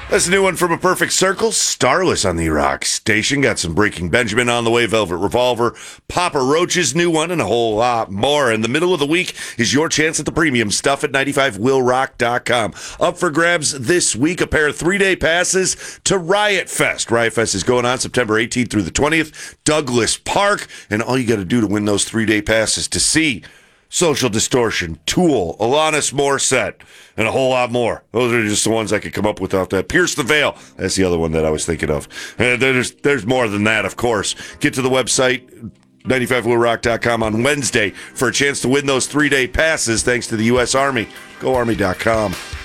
That's a new one from A Perfect Circle. Starless on the rock station. Got some Breaking Benjamin on the way. Velvet Revolver. Papa Roach's new one and a whole lot more. In the middle of the week is your chance at the premium stuff at 95willrock.com. Up for grabs this week, a pair of 3-day passes to Riot Fest. Riot Fest is going on September 18th through the 20th. Douglas Park. And all you got to do to win those 3-day passes to see Social Distortion, Tool, Alanis Morissette, and a whole lot more. Those are just the ones I could come up with off that. Pierce the Veil, that's the other one that I was thinking of. There's more than that, of course. Get to the website, 95willrock.com on Wednesday for a chance to win those 3-day passes thanks to the U.S. Army. GoArmy.com.